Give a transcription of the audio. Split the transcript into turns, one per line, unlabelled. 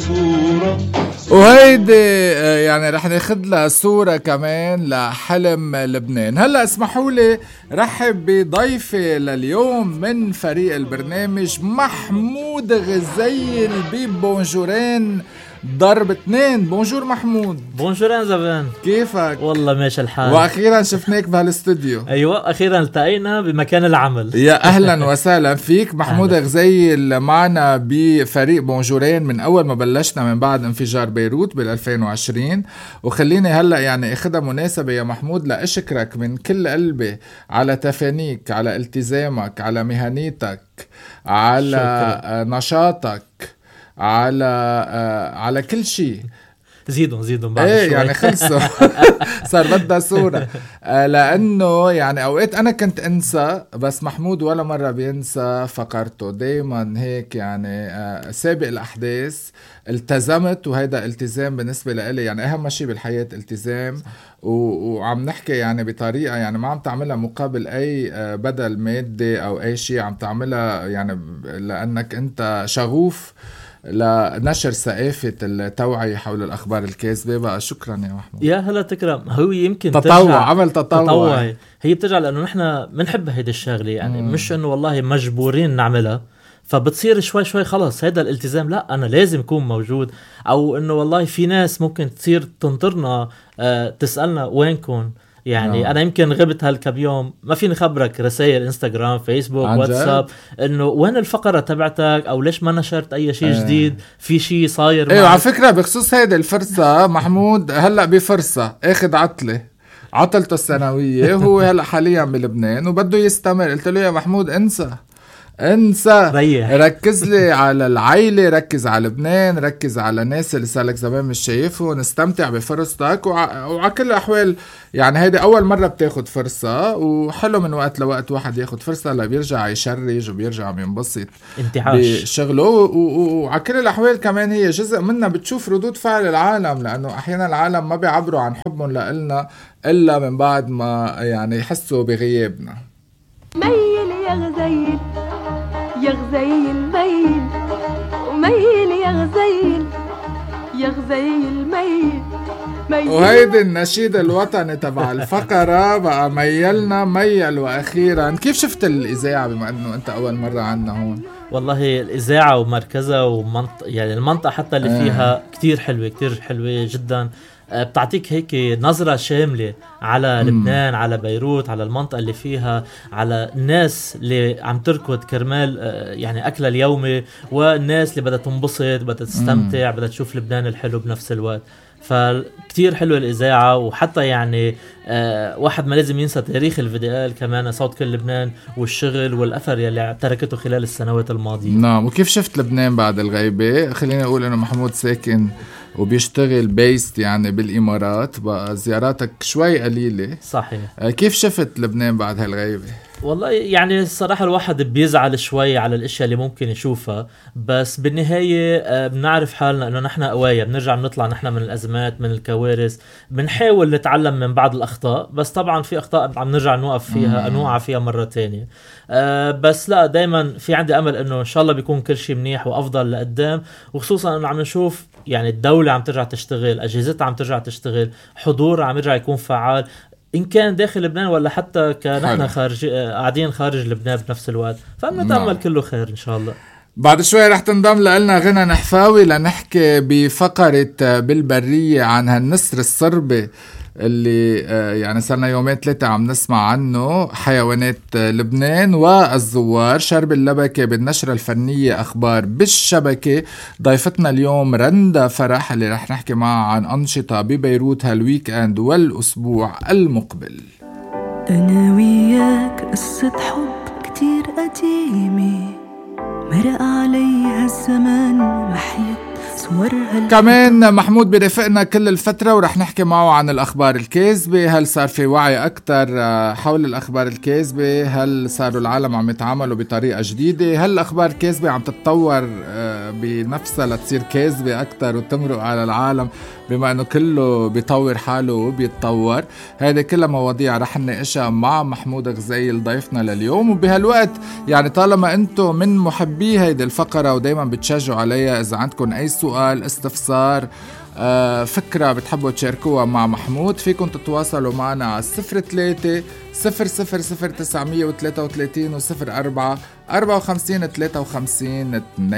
صورة.
وهيدي يعني رح ناخد لها صورة كمان لحلم لبنان. هلأ اسمحوا لي رحب بضيفي لليوم من فريق البرنامج محمود غزيل ببونجورين ضرب 2. بونجور محمود.
بونجور زبان،
كيفك؟
والله ماشي الحال.
واخيرا شفناك بهالاستوديو.
ايوه اخيرا التقينا بمكان العمل.
يا اهلا وسهلا فيك. محمود غزيل معنا بفريق بونجورين من اول ما بلشنا من بعد انفجار بيروت بال2020. وخليني هلا يعني اخذها مناسبه يا محمود لاشكرك من كل قلبي على تفانيك، على التزامك، على مهنيتك، على
شكرا.
نشاطك، على كل شيء.
زيدوا بعد
ايه
شوي.
يعني خلصوا. صار بدها صورة. لانه يعني اوقات انا كنت انسى، بس محمود ولا مرة بينسى فقرته، دايما هيك يعني سابق الاحداث. التزمت، وهيدا التزام بالنسبة لإلي يعني اهم شيء بالحياة التزام. وعم نحكي يعني بطريقة يعني ما عم تعملها مقابل اي بدل مادي او اي شيء، عم تعملها يعني لانك انت شغوف لنشر ثقافة التوعية حول الأخبار الكاذبة. بقى شكرا يا محمود.
يا هلا تكرم. هو يمكن
تطوع، عمل تطوع.
هي بترجع لأنه نحن منحب هيدا الشغلة يعني مش إنه والله مجبورين نعملها، فبتصير شوي شوي خلص هيدا الالتزام، لا أنا لازم أكون موجود. أو إنه والله في ناس ممكن تصير تنطرنا تسألنا وينكم يعني. أنا يمكن غبت هالكم يوم ما فيني خبرك، رسائل انستغرام فيسبوك واتساب إنه وين الفقرة تبعتك، أو ليش ما نشرت أي شيء جديد، في شيء صاير.
ايوه على فكرة بخصوص هيدا الفرصة محمود هلأ بفرصة اخد عطلته السنوية. هو هلأ حاليا بلبنان وبده يستمر. قلت له يا محمود انسى
ريح.
ركز لي على العائلة، ركز على لبنان، ركز على الناس اللي صار لك زمان مش شايفه، نستمتع بفرصتك. وعلى كل الأحوال يعني هيدي أول مرة بتاخد فرصة، وحلو من وقت لوقت واحد ياخد فرصة بيرجع يشرج وبيرجع ينبسط بشغله. وعلى كل الأحوال كمان هي جزء منها بتشوف ردود فعل العالم، لأنه أحيانا العالم ما بيعبروا عن حبهم لإلنا إلا من بعد ما يعني يحسوا بغيابنا.
ميل يا غزيل يا غزيل ميل، وميل يا غزيل يا غزيل ميل.
وهيدي النشيد الوطني تبع الفقرة بقى ميلنا ميل. وأخيرا كيف شفت الإذاعة بما أنه أنت أول مرة عنا هون؟
والله الإذاعة ومركزها يعني المنطقة حتى اللي فيها كتير حلوة جدا. بتعطيك هيك نظرة شاملة على لبنان، على بيروت، على المنطقة اللي فيها، على الناس اللي عم تركض كرمال يعني أكلها اليومي، والناس اللي بدها تنبسط، بدها تستمتع، بدها تشوف لبنان الحلو بنفس الوقت. فكتير حلوة الإذاعة. وحتى يعني واحد ما لازم ينسى تاريخ الفيديال كمان، صوت كل لبنان والشغل والأثر يلي تركته خلال السنوات الماضية.
نعم. وكيف شفت لبنان بعد الغيبة؟ خليني أقول إنه محمود ساكن وبيشتغل بيست يعني بالإمارات، بقى زياراتك شوي قليلة.
صحيح.
كيف شفت لبنان بعد هالغيبة؟
والله يعني الصراحة الواحد بيزعل شوي على الاشياء اللي ممكن يشوفها، بس بالنهاية بنعرف حالنا انه نحن قوايا، بنرجع بنطلع نحن من الازمات، من الكوارث، بنحاول نتعلم من بعض الاخطاء، بس طبعا في اخطاء عم نرجع نوقف فيها، نوقع فيها مرة تانية. بس لا، دايما في عندي امل انه ان شاء الله بيكون كل شيء منيح وافضل لقدام، وخصوصا انه عم نشوف يعني الدولة عم ترجع تشتغل، اجهزتها عم ترجع تشتغل، حضورها عم يرجع يكون فعال، إن كان داخل لبنان ولا حتى كنحن خارج قاعدين خارج لبنان بنفس الوقت. فبنتأمل كله خير إن شاء الله.
بعد شوي رح تنضم لنا غنى نحفاوي لنحكي بفقرة بالبرية عن هالنسر الصربي اللي يعني صارنا يومين 3 عم نسمع عنه. حيوانات لبنان والزوار، شرب اللبكة بالنشرة الفنية، أخبار بالشبكة. ضيفتنا اليوم رندا فرح اللي رح نحكي معها عن أنشطة ببيروت هالويك اند والأسبوع المقبل.
أنا وياك قصة حب كتير قديمة، مرق عليها الزمان محيط صورها.
كمان محمود برفقنا كل الفترة ورح نحكي معه عن الأخبار الكاذبة. هل صار في وعي أكتر حول الأخبار الكاذبة؟ هل صاروا العالم عم يتعاملوا بطريقة جديدة؟ هل الأخبار الكاذبة عم تتطور بنفسها لتصير كاذبة أكتر وتمرق على العالم بما أنه كله بيطور حاله وبيتطور؟ هذه كلها مواضيع رح نناقشها مع محمود غزيل ضيفنا لليوم. وبهالوقت يعني طالما أنتم من محبي هيدي الفقرة ودايما بتشجعوا عليها، إذا عندكم أي سؤال سؤال، استفسار، فكرة بتحبوا تشاركوها مع محمود، فيكم تتواصلوا معنا على 03 000 933 و 04 54 53 2.